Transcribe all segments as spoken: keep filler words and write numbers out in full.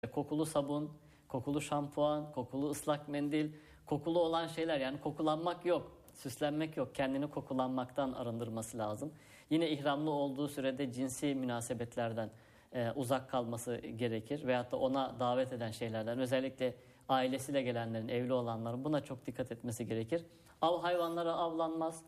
Kokulu sabun, kokulu şampuan, kokulu ıslak mendil, kokulu olan şeyler, yani kokulanmak yok, süslenmek yok. Kendini kokulanmaktan arındırması lazım. Yine ihramlı olduğu sürede cinsi münasebetlerden e, uzak kalması gerekir. Veyahut da ona davet eden şeylerden, özellikle ailesiyle gelenlerin, evli olanların buna çok dikkat etmesi gerekir. Av hayvanları avlanmaz,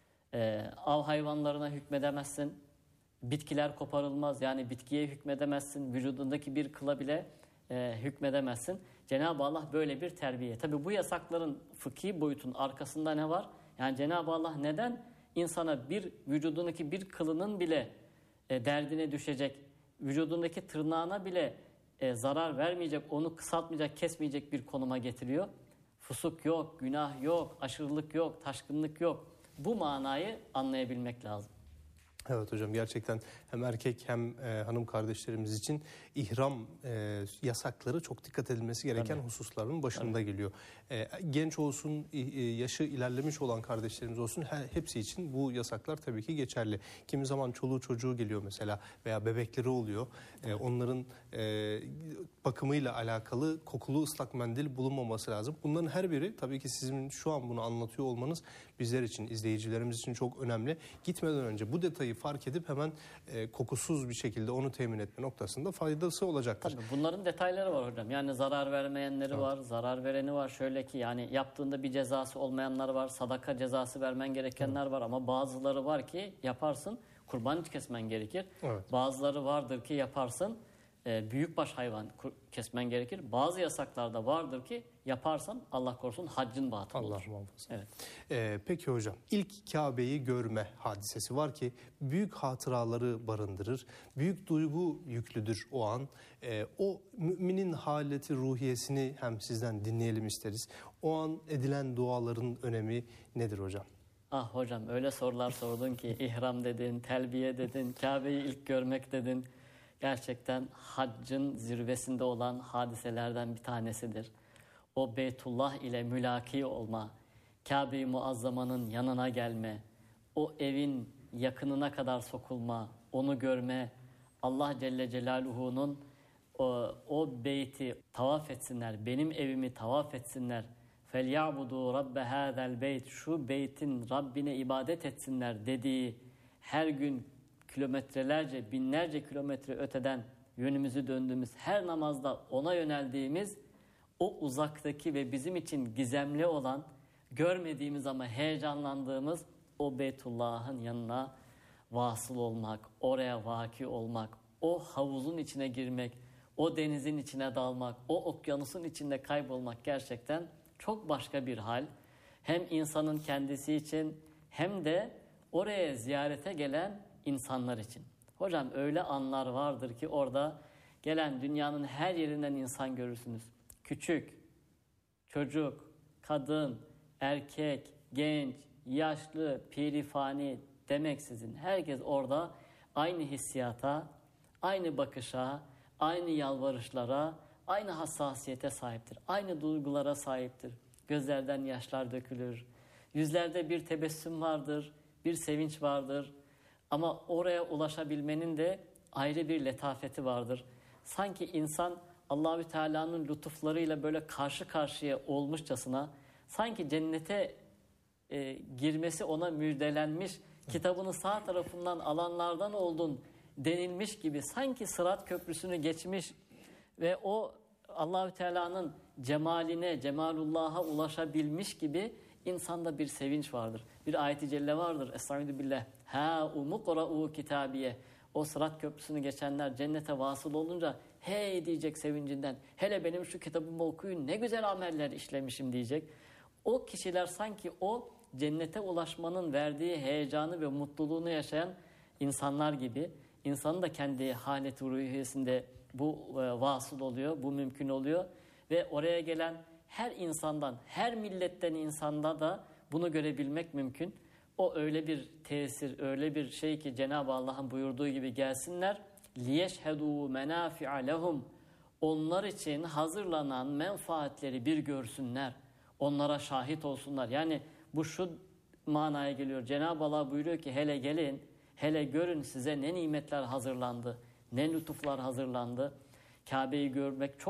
e, av hayvanlarına hükmedemezsin. Bitkiler koparılmaz, yani bitkiye hükmedemezsin, vücudundaki bir kıla bile e, hükmedemezsin. Cenab-ı Allah böyle bir terbiye. Tabi bu yasakların fıkhi boyutun arkasında ne var? Yani Cenab-ı Allah neden insana bir vücudundaki bir kılının bile e, derdine düşecek, vücudundaki tırnağına bile e, zarar vermeyecek, onu kısaltmayacak, kesmeyecek bir konuma getiriyor? Fusuk yok, günah yok, aşırılık yok, taşkınlık yok. Bu manayı anlayabilmek lazım. Evet hocam, gerçekten hem erkek hem e, hanım kardeşlerimiz için ihram e, yasakları çok dikkat edilmesi gereken Tabii. hususların başında Tabii. geliyor. E, genç olsun, e, yaşı ilerlemiş olan kardeşlerimiz olsun, her, hepsi için bu yasaklar tabii ki geçerli. Kimi zaman çoluğu çocuğu geliyor mesela veya bebekleri oluyor. E, onların e, bakımıyla alakalı kokulu ıslak mendil bulunmaması lazım. Bunların her biri tabii ki sizin şu an bunu anlatıyor olmanız bizler için, izleyicilerimiz için çok önemli. Gitmeden önce bu detayı fark edip hemen e, kokusuz bir şekilde onu temin etme noktasında faydası olacaktır. Tabii bunların detayları var hocam. Yani zarar vermeyenleri evet. var, zarar vereni var. Şöyle ki, yani yaptığında bir cezası olmayanlar var, sadaka cezası vermen gerekenler evet. var ama bazıları var ki yaparsın, kurban kesmen gerekir. Evet. Bazıları vardır ki yaparsın, e, büyükbaş hayvan kesmen gerekir. Bazı yasaklarda vardır ki yaparsan Allah korusun haccın batıl olur. Allah muhafaza. Evet. Ee, peki hocam, ilk Kabe'yi görme hadisesi var ki büyük hatıraları barındırır. Büyük duygu yüklüdür o an. Ee, o müminin haleti ruhiyesini hem sizden dinleyelim isteriz. O an edilen duaların önemi nedir hocam? Ah hocam, öyle sorular sordun ki ihram dedin, telbiye dedin, Kabe'yi ilk görmek dedin. Gerçekten haccın zirvesinde olan hadiselerden bir tanesidir. O Beytullah ile mülaki olma, Kabe-i Muazzama'nın yanına gelme, o evin yakınına kadar sokulma, onu görme, Allah Celle Celaluhu'nun o, o beyti tavaf etsinler, benim evimi tavaf etsinler. فَلْيَعْبُدُوا رَبَّ هَذَا الْبَيْتِ Şu beytin Rabbine ibadet etsinler dediği, her gün kilometrelerce, binlerce kilometre öteden yönümüzü döndüğümüz, her namazda ona yöneldiğimiz, o uzaktaki ve bizim için gizemli olan, görmediğimiz ama heyecanlandığımız o Beytullah'ın yanına vasıl olmak, oraya vaki olmak, o havuzun içine girmek, o denizin içine dalmak, o okyanusun içinde kaybolmak gerçekten çok başka bir hal. Hem insanın kendisi için hem de oraya ziyarete gelen insanlar için. Hocam öyle anlar vardır ki orada gelen dünyanın her yerinden insan görürsünüz. Küçük, çocuk, kadın, erkek, genç, yaşlı, pirifani demeksizin herkes orada aynı hissiyata, aynı bakışa, aynı yalvarışlara, aynı hassasiyete sahiptir. Aynı duygulara sahiptir. Gözlerden yaşlar dökülür. Yüzlerde bir tebessüm vardır, bir sevinç vardır. Ama oraya ulaşabilmenin de ayrı bir letafeti vardır. Sanki insan Allahü Teala'nın lütuflarıyla böyle karşı karşıya olmuşçasına, sanki cennete e, girmesi ona müjdelenmiş, kitabını sağ tarafından alanlardan oldun denilmiş gibi, sanki Sırat Köprüsü'nü geçmiş ve o Allahü Teala'nın cemaline, cemalullah'a ulaşabilmiş gibi insanda bir sevinç vardır. Bir ayet-i celle vardır. Estaizu billah. Ha umuqra'u kitabiye. O Sırat Köprüsü'nü geçenler cennete vasıl olunca hey diyecek sevincinden. Hele benim şu kitabımı okuyun, ne güzel ameller işlemişim diyecek. O kişiler sanki o cennete ulaşmanın verdiği heyecanı ve mutluluğunu yaşayan insanlar gibi. İnsanın da kendi haleti ruhiyesinde bu e, vasıl oluyor, bu mümkün oluyor. Ve oraya gelen her insandan, her milletten insanda da bunu görebilmek mümkün. O öyle bir tesir, öyle bir şey ki Cenab-ı Allah'ın buyurduğu gibi gelsinler. لِيَشْهَدُوا مَنَافِعَ لَهُمْ Onlar için hazırlanan menfaatleri bir görsünler. Onlara şahit olsunlar. Yani bu şu manaya geliyor. Cenab-ı Allah buyuruyor ki hele gelin, hele görün size ne nimetler hazırlandı, ne lütuflar hazırlandı. Kabe'yi görmek çok